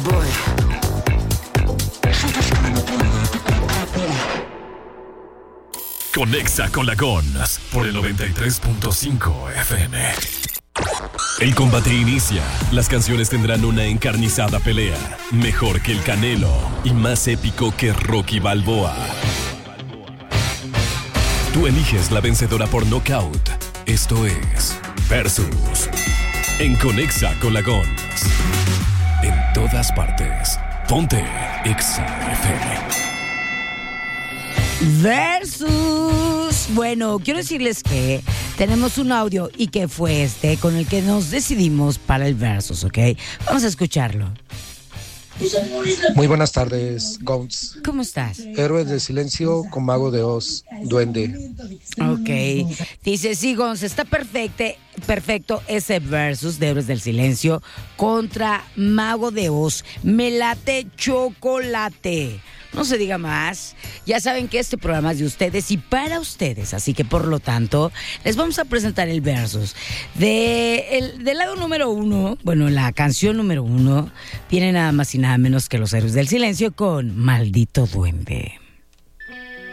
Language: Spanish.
voy. Conexa con la GONS por el 93.5 FM. El combate inicia. Las canciones tendrán una encarnizada pelea. Mejor que el Canelo y más épico que Rocky Balboa. Tú eliges la vencedora por nocaut. Esto es Versus. En Conexa con la GONS. En todas partes. Ponte Exa FM. Versus. Bueno, quiero decirles que tenemos un audio y que fue con el que nos decidimos para el Versus, ¿ok? Vamos a escucharlo. Muy buenas tardes, Gons. ¿Cómo estás? Héroes del Silencio con Mago de Oz, Duende. Ok. Dice, sí, Gons, está perfecto ese Versus de Héroes del Silencio contra Mago de Oz. Me late chocolate. No se diga más. Ya saben que este programa es de ustedes y para ustedes. Así que, por lo tanto, les vamos a presentar el Versus. Del lado número 1, bueno, la canción número 1, viene nada más y nada menos que los Héroes del Silencio con Maldito Duende.